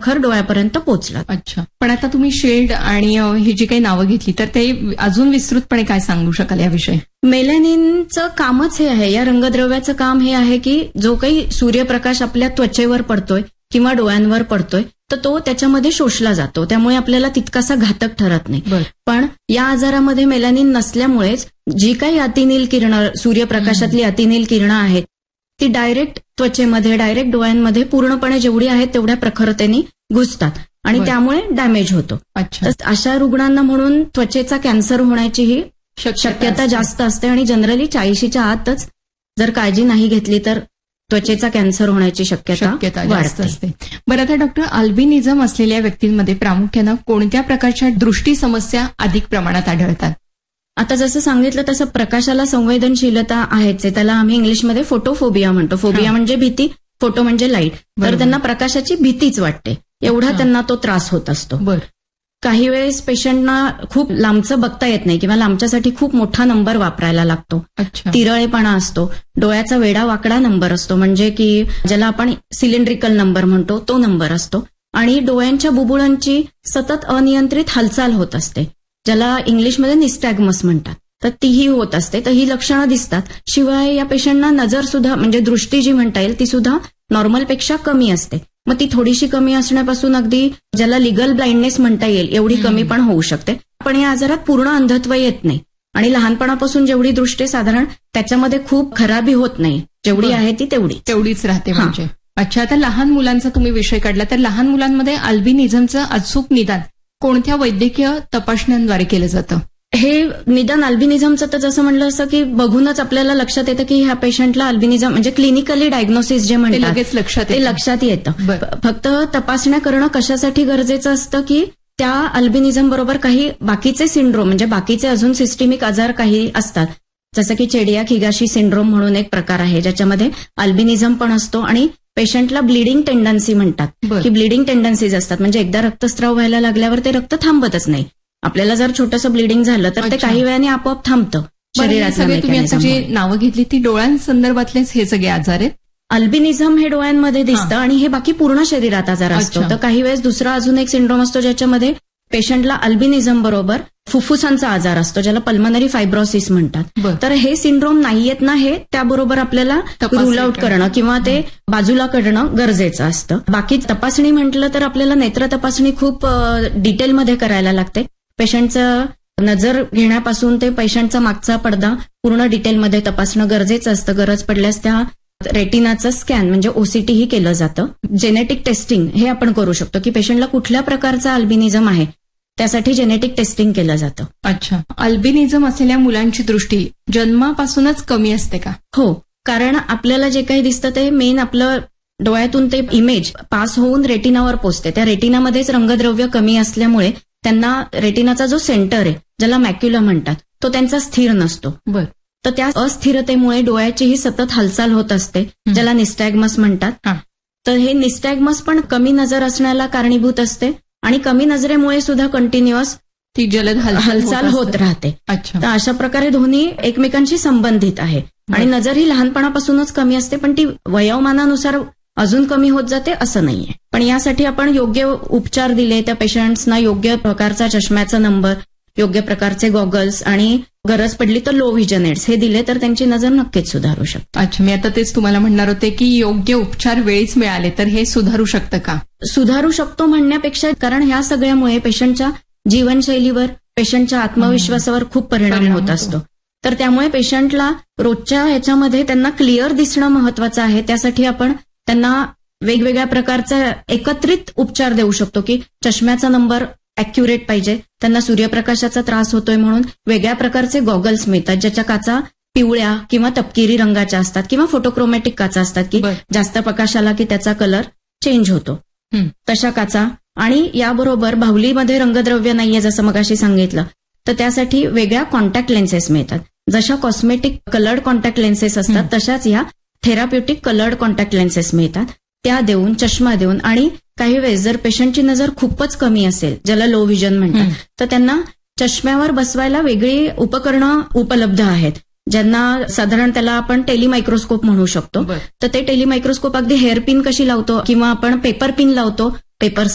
प्रखर डोळ्यापर्यंत पोहोचला. अच्छा, पण आता तुम्ही शेड आणि ही जी काही नावं घेतली तर ते अजून विस्तृतपणे काय सांगू शकाल याविषयी? मेलॅनिनचं कामच हे आहे, या रंगद्रव्याचं काम हे आहे की जो काही सूर्यप्रकाश आपल्या त्वचेवर पडतोय किंवा डोळ्यांवर पडतोय तर तो त्याच्यामध्ये शोषला जातो, त्यामुळे आपल्याला तितकासा घातक ठरत नाही. पण या आजारामध्ये मेलॅनिन नसल्यामुळेच जी काही अतिनील किरणं, सूर्यप्रकाशातली अतिनील किरणं आहेत ती डायरेक्ट त्वचेमध्ये, डायरेक्ट डोळ्यांमध्ये पूर्णपणे जेवढी आहेत तेवढ्या प्रखरतेने घुसतात आणि त्यामुळे डॅमेज होतो. तर अशा रुग्णांना म्हणून त्वचेचा कॅन्सर होण्याची ही शक्यता जास्त असते आणि जनरली 40च्या आतच जर काळजी नाही घेतली तर त्वचेचा कॅन्सर होण्याची शक्यता जास्त असते. बरं, आता डॉक्टर, अल्बिनिझम असलेल्या व्यक्तींमध्ये प्रामुख्यानं कोणत्या प्रकारच्या दृष्टी समस्या अधिक प्रमाणात आढळतात? आता जसं सांगितलं तसं प्रकाशाला संवेदनशीलता आहेच आहे, त्याला आम्ही इंग्लिशमध्ये फोटोफोबिया म्हणतो. फोबिया म्हणजे भीती, फोटो म्हणजे लाईट. तर त्यांना प्रकाशाची भीतीच वाटते, एवढा त्यांना तो त्रास होत असतो. काही वेळेस पेशंटना खूप लांबचं बघता येत नाही किंवा लांबच्यासाठी खूप मोठा नंबर वापरायला लागतो. तिरळेपणा असतो, डोळ्याचा वेडा वाकडा नंबर असतो, म्हणजे की ज्याला आपण सिलेंड्रिकल नंबर म्हणतो तो नंबर असतो. आणि डोळ्यांच्या बुबुळांची सतत अनियंत्रित हालचाल होत असते, ज्याला इंग्लिशमध्ये निस्टॅग्मस म्हणतात. तर तीही होत असते. तर ही लक्षणं दिसतात. शिवाय या पेशंटना नजर सुद्धा, म्हणजे दृष्टी जी म्हणता येईल ती सुद्धा नॉर्मलपेक्षा कमी असते. मग ती थोडीशी कमी असण्यापासून अगदी ज्याला लिगल ब्लाइंडनेस म्हणता येईल एवढी कमी पण होऊ शकते. पण या आजारात पूर्ण अंधत्व येत नाही आणि लहानपणापासून जेवढी दृष्टी साधारण त्याच्यामध्ये खूप खराबी होत नाही, जेवढी आहे ती तेवढीच राहते म्हणजे. अच्छा, आता लहान मुलांचा तुम्ही विषय काढला तर लहान मुलांमध्ये अल्बिनिझमचं अचूक निदान कोणत्या वैद्यकीय तपासण्यांद्वारे केलं जातं? हे निदान अल्बिनिझमचं तर जसं म्हणलं असं की बघूनच आपल्याला लक्षात येतं की ह्या पेशंटला अल्बिनिझम, म्हणजे क्लिनिकली डायग्नोसिस जे म्हणतात लगेच लक्षात येतं. फक्त तपासण्या करणं कशासाठी गरजेचं असतं की त्या अल्बिनिझम बरोबर काही बाकीचे सिंड्रोम, म्हणजे बाकीचे अजून सिस्टिमिक आजार काही असतात, जसं की चेडियाक हिगाशी सिंड्रोम म्हणून एक प्रकार आहे ज्याच्यामध्ये अल्बिनिझम पण असतो आणि पेशंटला ब्लिडिंग टेंडन्सी म्हणतात की ब्लिडिंग टेंडन्सीज असतात, म्हणजे एकदा रक्तस्राव व्हायला लागल्यावर ते रक्त थांबतच नाही. आपल्याला जर छोटंसं ब्लिडिंग झालं तर ते काही वेळाने आपोआप थांबतं शरीरात. तुम्ही आता जी नावं घेतली ती डोळ्यांसंदर्भातलेच हे सगळे आजार आहेत? अल्बिनिझम हे डोळ्यांमध्ये दिसतं आणि हे बाकी पूर्ण शरीरात आजार असतो. तर काही वेळेस दुसरा अजून एक सिंड्रोम असतो ज्याच्यामध्ये पेशंटला अल्बिनिझम बरोबर फुफ्फुसांचा आजार असतो, ज्याला पल्मनरी फायब्रोसिस म्हणतात. तर हे सिंड्रोम नाहीयेत ना, हे त्याबरोबर आपल्याला रूल आउट करणं किंवा ते बाजूला काढणं गरजेचं असतं. बाकी तपासणी म्हटलं तर आपल्याला नेत्र तपासणी खूप डिटेलमध्ये करायला लागते. पेशंटचं नजर घेण्यापासून ते पेशंटचा मागचा पडदा पूर्ण डिटेलमध्ये तपासणं गरजेचं असतं. गरज पडल्यास त्या रेटिनाचं स्कॅन म्हणजे OCT ही केलं जातं. जेनेटिक टेस्टिंग हे आपण करू शकतो की पेशंटला कुठल्या प्रकारचा अल्बिनिझम आहे त्यासाठी जेनेटिक टेस्टिंग केलं जातं. अच्छा, अल्बिनिझम असलेल्या मुलांची दृष्टी जन्मापासूनच कमी असते का? हो, कारण आपल्याला जे काही दिसतं ते मेन आपलं डोळ्यातून ते इमेज पास होऊन रेटिनावर पोचते. त्या रेटिनामध्येच रंगद्रव्य कमी असल्यामुळे त्यांना रेटिनाचा जो सेंटर आहे ज्याला मॅक्युला म्हणतात तो त्यांचा स्थिर नसतो. तर त्या अस्थिरतेमुळे डोळ्याचीही सतत हालचाल होत असते, ज्याला निस्टॅग्मस म्हणतात. तर हे निस्टॅग्मस पण कमी नजर असण्याला कारणीभूत असते आणि कमी नजरेमुळे सुद्धा कंटिन्युअस ती जलद हालचाल होत राहते. तर अशा प्रकारे दोन्ही एकमेकांशी संबंधित आहे आणि नजर ही लहानपणापासूनच कमी असते, पण ती वयोमानानुसार अजून कमी होत जाते असं नाहीये. पण यासाठी आपण योग्य उपचार दिले, त्या पेशंट्सना योग्य प्रकारचा चष्म्याचा नंबर, योग्य प्रकारचे गॉगल्स आणि गरज पडली तर लो व्हिजन एड्स हे दिले तर त्यांची नजर नक्कीच सुधारू शकते. अच्छा, मी आता तेच तुम्हाला म्हणणार होते की योग्य उपचार वेळीच मिळाले तर हे सुधारू शकतं का? सुधारू शकतो म्हणण्यापेक्षा, कारण ह्या सगळ्यामुळे पेशंटच्या जीवनशैलीवर, पेशंटच्या आत्मविश्वासावर खूप परिणाम होत असतो. तर त्यामुळे पेशंटला रोजच्या ह्याच्यामध्ये त्यांना क्लिअर दिसणं महत्वाचं आहे. त्यासाठी आपण त्यांना वेगवेगळ्या प्रकारचा एकत्रित उपचार देऊ शकतो की चष्म्याचा नंबर अॅक्युरेट पाहिजे, त्यांना सूर्यप्रकाशाचा त्रास होतोय म्हणून वेगळ्या प्रकारचे गॉगल्स मिळतात ज्याच्या काचा पिवळ्या किंवा तपकिरी रंगाच्या असतात किंवा फोटोक्रोमॅटिक काचा असतात की जास्त प्रकाश आला की त्याचा कलर चेंज होतो, तशा काचा. आणि याबरोबर बाहुलीमध्ये रंगद्रव्य नाहीये जसं मगाशी सांगितलं, तर त्यासाठी वेगळ्या कॉन्टॅक्ट लेन्सेस मिळतात. जशा कॉस्मेटिक कलर्ड कॉन्टॅक्ट लेन्सेस असतात तशाच ह्या थेराप्युटिक कलर्ड कॉन्टॅक्ट लेन्सेस मिळतात. त्या देऊन, चष्मा देऊन, आणि काही वेळेस जर पेशंटची नजर खूपच कमी असेल ज्याला लो व्हिजन म्हणतात तर त्यांना चष्म्यावर बसवायला वेगळी उपकरणं उपलब्ध आहेत, ज्यांना साधारण त्याला आपण टेलिमायक्रोस्कोप म्हणू शकतो. तर ते टेलिमायक्रोस्कोप अगदी हेअर पिन कशी लावतो किंवा आपण पेपर पिन लावतो पेपर